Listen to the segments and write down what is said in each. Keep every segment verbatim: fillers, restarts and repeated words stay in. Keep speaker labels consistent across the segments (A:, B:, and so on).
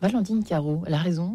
A: Valentine Caro, elle a raison.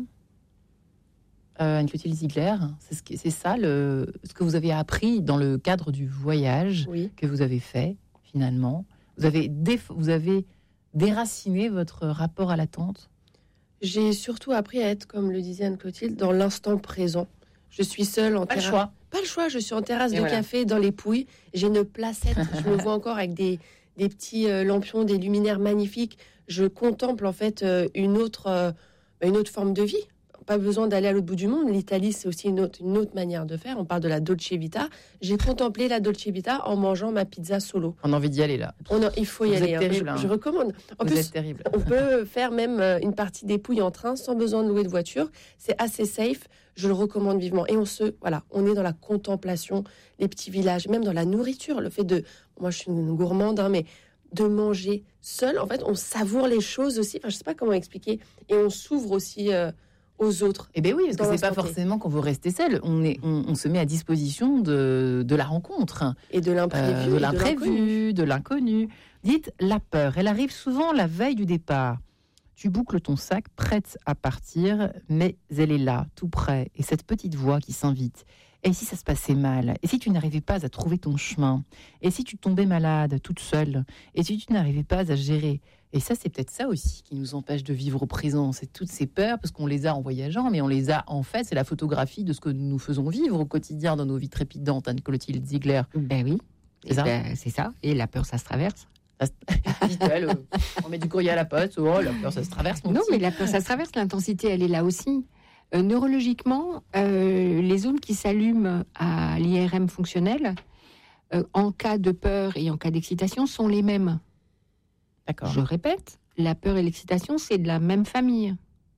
A: Euh, Anne-Clotilde Ziegler, c'est, ce que, c'est ça le, ce que vous avez appris dans le cadre du voyage
B: oui.
A: que vous avez fait, finalement. Vous avez, déf- vous avez déraciné votre rapport à l'attente.
B: J'ai surtout appris à être, comme le disait Anne-Clotilde, dans l'instant présent. Je suis seule en
A: Pas le
B: terrasse.
A: choix.
B: Pas le choix, je suis en terrasse
A: Et
B: de
A: voilà.
B: café dans les Pouilles. J'ai une placette, je me vois encore avec des, des petits euh, lampions, des luminaires magnifiques. Je contemple en fait euh, une, autre, euh, une autre forme de vie. Pas besoin d'aller à l'autre bout du monde. L'Italie, c'est aussi une autre, une autre manière de faire. On parle de la Dolce Vita. J'ai contemplé la Dolce Vita en mangeant ma pizza solo.
A: On a envie d'y aller, là.
B: On a, il faut y
A: Vous
B: aller.
A: êtes
B: hein.
A: terrible,
B: je,
A: hein.
B: je recommande. En
A: Vous
B: plus,
A: êtes terrible.
B: on peut faire même euh, une partie des Pouilles en train sans besoin de louer de voiture. C'est assez safe. Je le recommande vivement. Et on se, voilà, on est dans la contemplation, les petits villages, même dans la nourriture. Le fait de, moi, je suis une gourmande, hein, mais de manger seul, en fait, on savoure les choses aussi. Enfin, je sais pas comment expliquer. Et on s'ouvre aussi euh, aux autres.
A: Eh bien oui, parce que
B: Dans
A: c'est pas
B: l'instant T.
A: forcément qu'on veut rester seul. On, est, on, on se met à disposition de, de la rencontre.
B: Et de l'imprévu.
A: Euh,
B: et
A: de
B: de
A: l'imprévu, de l'inconnu. Dites, la peur, elle arrive souvent la veille du départ. Tu boucles ton sac, prête à partir, mais elle est là, tout près, et cette petite voix qui s'invite. Et si ça se passait mal? Et si tu n'arrivais pas à trouver ton chemin? Et si tu tombais malade, toute seule? Et si tu n'arrivais pas à gérer? Et ça, c'est peut-être ça aussi qui nous empêche de vivre au présent. C'est toutes ces peurs, parce qu'on les a en voyageant, mais on les a en fait, c'est la photographie de ce que nous faisons vivre au quotidien dans nos vies trépidantes, Anne-Clotilde Ziegler.
C: Ben oui,
A: C'est ça.
C: ben, c'est ça. Et la peur, ça se traverse.
A: Dit-elle, euh, on met du courrier à la poste, oh, la peur, ça se traverse. mon
C: Non,
A: petit.
C: mais la peur, ça se traverse. L'intensité, elle est là aussi. Euh, neurologiquement, euh, les zones qui s'allument à l'I R M fonctionnel, euh, en cas de peur et en cas d'excitation, sont les mêmes.
A: D'accord.
C: Je répète, la peur et l'excitation, c'est de la même famille.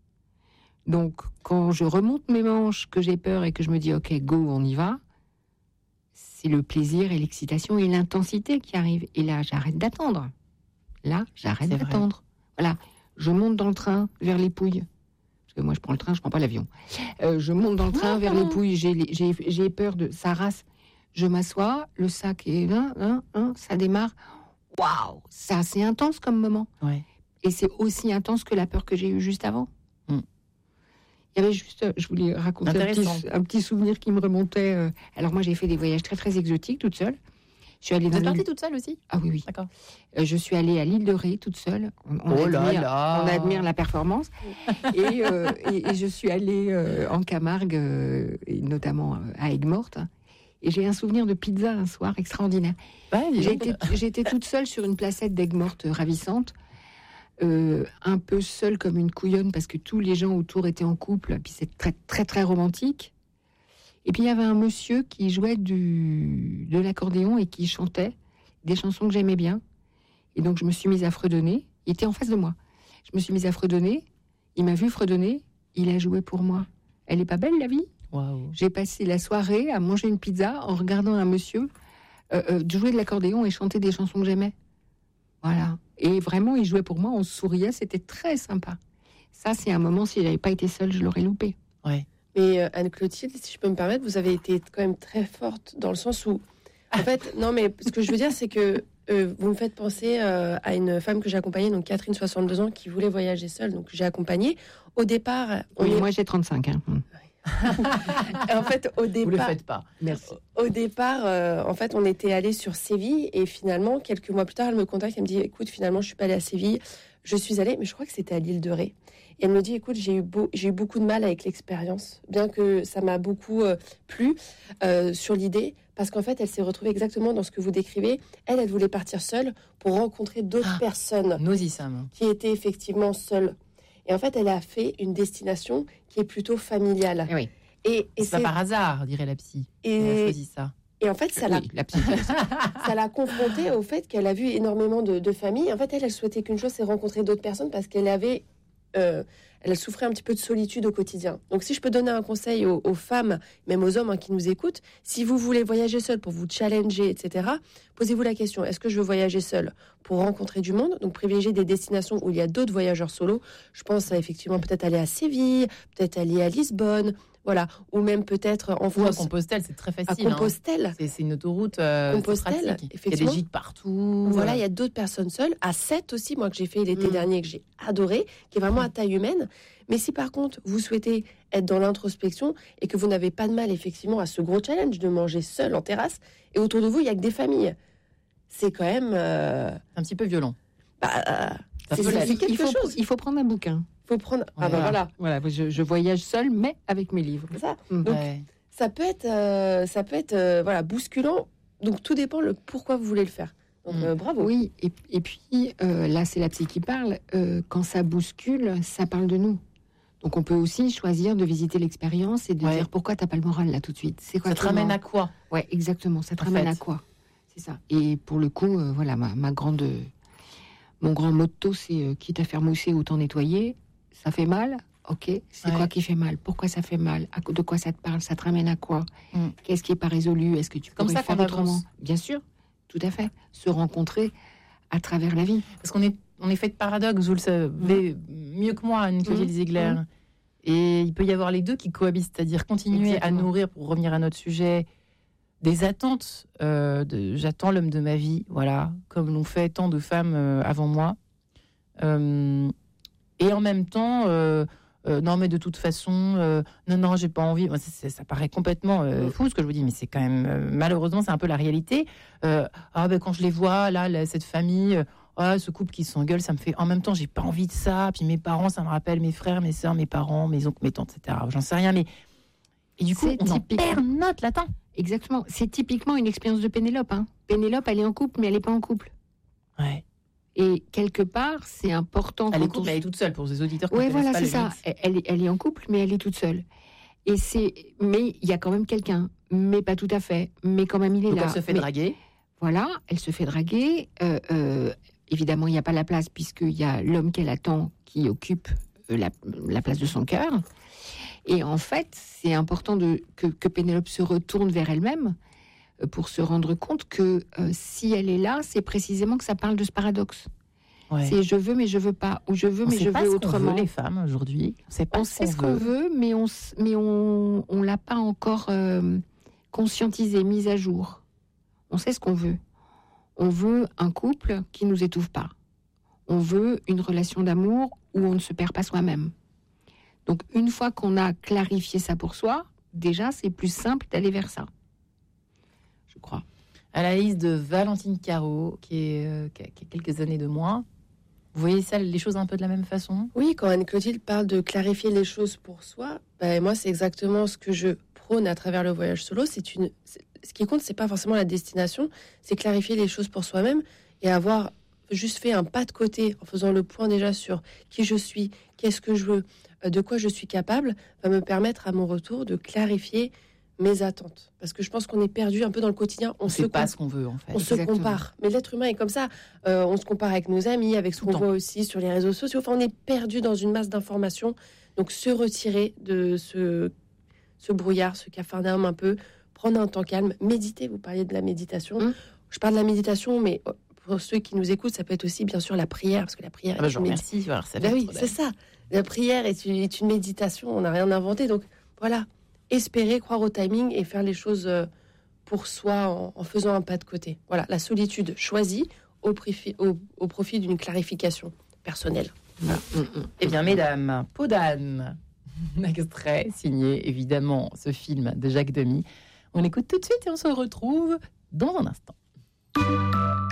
C: Donc, quand je remonte mes manches, que j'ai peur et que je me dis, OK, go, on y va, c'est le plaisir et l'excitation et l'intensité qui arrivent. Et là, j'arrête d'attendre. Là, j'arrête
A: C'est
C: d'attendre. Voilà, je monte dans le train vers les Pouilles. Parce que moi, je prends le train, je prends pas l'avion. Euh, je monte dans le train vers les Pouilles. J'ai, les- j'ai, j'ai peur de ça race. Je m'assois, le sac est là, hein, hein, ça démarre. Waouh, c'est assez intense comme moment.
A: Ouais.
C: Et c'est aussi intense que la peur que j'ai eue juste avant.
A: Mm.
C: Il y avait juste, euh, je voulais raconter un petit,
A: Intéressant.
C: un petit souvenir qui me remontait. euh. Alors moi, j'ai fait des voyages très très exotiques toute seule. Je suis allée
A: Vous
C: dans
A: êtes
C: l'île-
A: partie toute seule aussi?
C: Ah oui, oui.
A: D'accord.
C: Euh, je suis allée à l'île de Ré toute seule. On, on
A: Oh là
C: admire,
A: là.
C: on admire la performance. et, euh, et, et je suis allée euh, en Camargue, euh, et notamment euh, à Aigues-Mortes. Et j'ai un souvenir de pizza un soir extraordinaire.
A: Ouais, dis
C: J'ai
A: donc.
C: été, j'étais toute seule sur une placette d'Aigues-Mortes ravissante, euh, un peu seule comme une couillonne parce que tous les gens autour étaient en couple, puis c'est très très très romantique. Et puis il y avait un monsieur qui jouait du, de l'accordéon et qui chantait des chansons que j'aimais bien. Et donc je me suis mise à fredonner. Il était en face de moi. Je me suis mise à fredonner. Il m'a vu fredonner. Il a joué pour moi. Elle est pas belle la vie?
A: Waouh.
C: J'ai passé la soirée à manger une pizza en regardant un monsieur euh, euh, jouer de l'accordéon et chanter des chansons que j'aimais. Voilà. Et vraiment, il jouait pour moi, on souriait, c'était très sympa. Ça, c'est un moment, si j'avais pas été seule, je l'aurais loupé.
A: Ouais.
B: Mais euh, Anne-Clotilde, si je peux me permettre, vous avez été quand même très forte dans le sens où, en fait, non, mais ce que je veux dire, c'est que euh, vous me faites penser euh, à une femme que j'ai accompagnée, donc Catherine, soixante-deux ans, qui voulait voyager seule, donc j'ai accompagné. Au départ, on
C: Oui,
B: est...
C: moi j'ai trente-cinq. Hein.
B: en fait, au
A: Vous le
B: départ,
A: faites pas.
C: Merci.
B: au départ, euh, en fait, on était allé sur Séville et finalement, quelques mois plus tard, elle me contacte, elle me dit, écoute, finalement, je suis pas allée à Séville, je suis allée, mais je crois que c'était à l'île de Ré. Et elle me dit, écoute, j'ai eu, beau, j'ai eu beaucoup de mal avec l'expérience, bien que ça m'a beaucoup euh, plu euh, sur l'idée, parce qu'en fait, elle s'est retrouvée exactement dans ce que vous décrivez. Elle, elle voulait partir seule pour rencontrer d'autres
A: Ah.
B: personnes
A: Nous y sommes.
B: qui étaient effectivement seules. Et en fait, elle a fait une destination qui est plutôt familiale.
C: Eh oui.
B: Et, et
A: C'est pas par hasard, dirait la psy. Elle a
B: et,
A: choisi ça.
B: et en fait, ça l'a
C: Oui, la psy.
B: ça l'a confrontée au fait qu'elle a vu énormément de, de familles. En fait, elle, elle souhaitait qu'une chose, c'est rencontrer d'autres personnes parce qu'elle avait, euh, elle souffrait un petit peu de solitude au quotidien. Donc, si je peux donner un conseil aux, aux femmes, même aux hommes hein, qui nous écoutent, si vous voulez voyager seul pour vous challenger, et cetera, posez-vous la question, est-ce que je veux voyager seul pour rencontrer du monde? Donc, privilégier des destinations où il y a d'autres voyageurs solos. Je pense à effectivement peut-être aller à Séville, peut-être aller à Lisbonne. Voilà, ou même peut-être en
A: Ou à
B: France.
A: Compostelle, c'est très
B: À
A: facile. hein.
B: Compostelle.
A: C'est, c'est une autoroute euh,
B: Compostelle,
A: c'est pratique. Il y a
B: effectivement.
A: des gîtes partout.
B: Voilà,
A: euh.
B: il y a d'autres personnes seules. À Sète aussi, moi que j'ai fait l'été
C: Mm.
B: dernier, que j'ai adoré, qui est vraiment à taille humaine. Mais si par contre vous souhaitez être dans l'introspection et que vous n'avez pas de mal effectivement à ce gros challenge de manger seul en terrasse et autour de vous il y a que des familles, c'est quand même euh,
A: C'est un petit peu violent.
B: bah,
A: Ça
B: c'est,
A: peut
B: c'est
A: l'être.
B: quelque
C: il faut,
B: chose.
C: il faut prendre un bouquin.
B: Il faut prendre. Ah bah
A: Voilà.
B: voilà,
C: Voilà, je, je voyage seule, mais avec mes livres.
B: c'est ça.
C: Mm.
B: Donc,
A: Ouais.
B: Ça peut être, euh, ça peut être euh, voilà bousculant. Donc tout dépend le pourquoi vous voulez le faire. Donc
A: Mm.
B: euh, bravo.
C: Oui, et, et puis euh, là, c'est la psy qui parle. Euh, quand ça bouscule, ça parle de nous. Donc on peut aussi choisir de visiter l'expérience et de
A: Ouais.
C: dire pourquoi t'as pas le moral là tout de suite. C'est quoi
A: Ça te
C: qui
A: ramène
C: manque
A: à quoi?
C: Ouais, exactement. Ça te
A: En
C: ramène
A: fait.
C: à quoi? C'est ça. Et pour le coup, euh, voilà, ma, ma grande, mon grand motto, c'est euh, quitte à faire mousser, autant nettoyer. Ça fait mal. Ok. C'est
A: Ouais.
C: quoi qui fait mal? Pourquoi ça fait mal? À co- De quoi ça te parle? Ça te ramène à quoi?
A: Mm.
C: Qu'est-ce qui est pas résolu? Est-ce que tu
A: Comme
C: pourrais
A: ça
C: faire
A: qu'on
C: autrement?
A: avance.
C: Bien sûr, tout à fait. Se rencontrer à travers la vie.
A: Parce qu'on est, on est fait de paradoxes, vous le savez mieux que moi, Anne-Clotilde
C: Mmh.
A: Ziegler.
C: Mmh.
A: Et il peut y avoir les deux qui cohabitent, c'est-à-dire continuer
C: Exactement.
A: à nourrir, pour revenir à notre sujet, des attentes. euh, de, j'attends l'homme de ma vie, voilà, comme l'ont fait tant de femmes euh, avant moi. Euh, et en même temps, euh, euh, non mais de toute façon, euh, non, non, j'ai pas envie. Moi, ça, ça- ça paraît complètement euh,
C: Mmh.
A: fou ce que je vous dis, mais c'est quand même, euh, malheureusement, c'est un peu la réalité. Euh, ah ben quand je les vois, là, là, cette famille... euh, Ah, ce couple qui s'engueule, ça me fait. En même temps, j'ai pas envie de ça. Puis mes parents, ça me rappelle mes frères, mes sœurs, mes parents, mes oncles, mes tantes, et cetera. J'en sais rien, mais. Et du coup,
C: C'est
A: on en
C: typique.
A: perd notre latin.
C: Exactement. C'est typiquement une expérience de Pénélope. Hein. Pénélope, elle est en couple, mais elle n'est pas en couple.
A: Ouais.
C: Et quelque part, c'est important.
A: Elle est
C: quand on
A: couple, elle est toute seule pour les auditeurs qui
C: Oui,
A: ne
C: voilà,
A: connaissent
C: c'est
A: pas le
C: ça.
A: mythe.
C: Elle, est- elle est en couple, mais elle est toute seule. Et c'est, mais il y a quand même quelqu'un, mais pas tout à fait, mais quand même il est
A: Donc
C: là.
A: elle se fait
C: Mais
A: draguer.
C: Voilà, elle se fait draguer. Euh, euh, évidemment, il n'y a pas la place puisqu'il y a l'homme qu'elle attend qui occupe euh, la, la place de son cœur. Et en fait, c'est important de, que, que Pénélope se retourne vers elle-même euh, pour se rendre compte que euh, si elle est là, c'est précisément que ça parle de ce paradoxe.
A: Ouais.
C: C'est je veux mais je veux pas, ou je veux
A: On
C: mais
A: sait
C: je
A: pas
C: veux
A: ce qu'on
C: autrement.
A: veut, les femmes aujourd'hui. On sait pas
C: On
A: ce
C: sait
A: qu'on
C: ce qu'on
A: veut.
C: veut, mais on s- mais on on l'a pas encore euh, conscientisé, mis à jour. On sait ce qu'on veut. On veut un couple qui nous étouffe pas. On veut une relation d'amour où on ne se perd pas soi-même. Donc une fois qu'on a clarifié ça pour soi, déjà c'est plus simple d'aller vers ça. Je crois.
A: À la liste de Valentine Caro, qui, est, euh, qui, a, qui a quelques années de moins. Vous voyez ça, les choses un peu de la même façon?
B: Oui, quand Anne-Clotilde parle de clarifier les choses pour soi, ben moi c'est exactement ce que je prône à travers le voyage solo. C'est une, c'est- ce qui compte, c'est pas forcément la destination, c'est clarifier les choses pour soi-même et avoir juste fait un pas de côté en faisant le point déjà sur qui je suis, qu'est-ce que je veux, euh, de quoi je suis capable, va me permettre à mon retour de clarifier mes attentes. Parce que je pense qu'on est perdu un peu dans le quotidien. On,
A: On
B: se
A: sait pas
B: comp-
A: ce qu'on veut, en fait.
B: on se
C: Exactement.
B: compare. Mais l'être humain est comme ça. Euh, on se compare avec nos amis, avec ce
A: Tout
B: qu'on
A: le temps.
B: voit aussi sur les réseaux sociaux. Enfin, on est perdu dans une masse d'informations. Donc, se retirer de ce, ce brouillard, ce capharnaüm un peu, prendre un temps calme, méditer. Vous parliez de la méditation.
C: Mmh.
B: Je parle de la méditation, mais pour ceux qui nous écoutent, ça peut être aussi, bien sûr, la prière, parce que la prière
A: Ah bah,
B: est
A: je
B: une
A: vous
B: médi-
A: remercie. Voilà, ça
B: Ben
A: fait
B: oui,
A: trop
B: c'est
A: belle.
B: ça. La prière est une, est une méditation. On n'a rien inventé. Donc, voilà. Espérer, croire au timing et faire les choses euh, pour soi en, en faisant un pas de côté. Voilà, la solitude choisie au, préfi- au, au profit d'une clarification personnelle.
C: Mm, mm.
A: Eh bien, mesdames, Peau d'âne, un extrait signé évidemment ce film de Jacques Demy. On écoute tout de suite et on se retrouve dans un instant.